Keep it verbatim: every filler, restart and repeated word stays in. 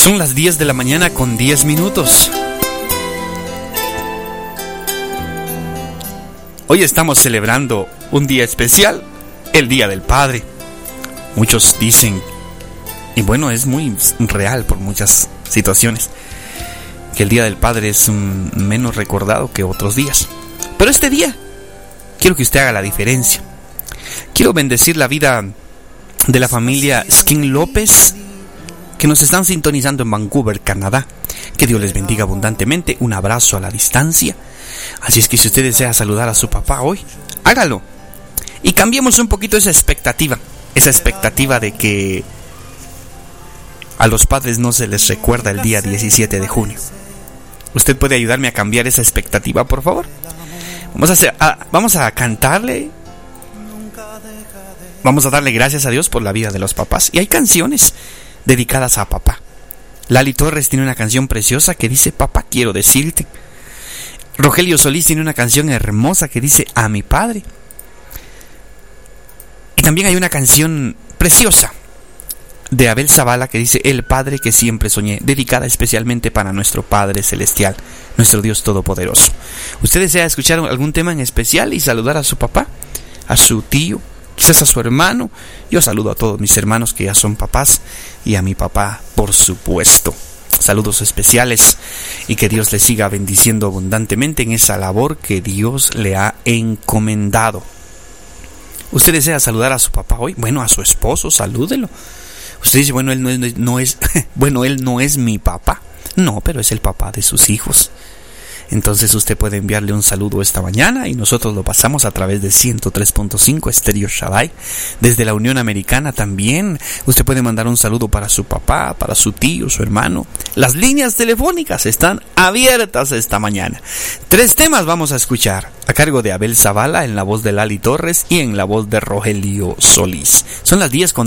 Son las diez de la mañana con diez minutos. Hoy estamos celebrando un día especial, el Día del Padre. Muchos dicen, y bueno, es muy real por muchas situaciones, que el Día del Padre es um, menos recordado que otros días. Pero este día, quiero que usted haga la diferencia. Quiero bendecir la vida de la familia Skin López, que nos están sintonizando en Vancouver, Canadá. Que Dios les bendiga abundantemente. Un abrazo a la distancia. Así es que si usted desea saludar a su papá hoy, hágalo. Y cambiemos un poquito esa expectativa. Esa expectativa de que a los padres no se les recuerda el día diecisiete de junio. ¿Usted puede ayudarme a cambiar esa expectativa, por favor? Vamos a, hacer, a, vamos a cantarle. Vamos a darle gracias a Dios por la vida de los papás. Y hay canciones dedicadas a papá. Lali Torres tiene una canción preciosa que dice: papá, quiero decirte. Rogelio Solís tiene una canción hermosa que dice: a mi padre. Y también hay una canción preciosa de Abel Zavala que dice: el padre que siempre soñé, dedicada especialmente para nuestro Padre Celestial, nuestro Dios Todopoderoso. ¿Usted desea escuchar algún tema en especial y saludar a su papá, a su tío, quizás a su hermano? Yo saludo a todos mis hermanos que ya son papás y a mi papá, por supuesto. Saludos especiales y que Dios le siga bendiciendo abundantemente en esa labor que Dios le ha encomendado. ¿Usted desea saludar a su papá hoy? Bueno, a su esposo, salúdelo. Usted dice: bueno, él no es, no es bueno, él no es mi papá. No, pero es el papá de sus hijos. Entonces usted puede enviarle un saludo esta mañana y nosotros lo pasamos a través de ciento tres punto cinco Estéreo Shaddai. Desde la Unión Americana también usted puede mandar un saludo para su papá, para su tío, su hermano. Las líneas telefónicas están abiertas esta mañana. Tres temas vamos a escuchar a cargo de Abel Zavala, en la voz de Lali Torres y en la voz de Rogelio Solís. Son las diez con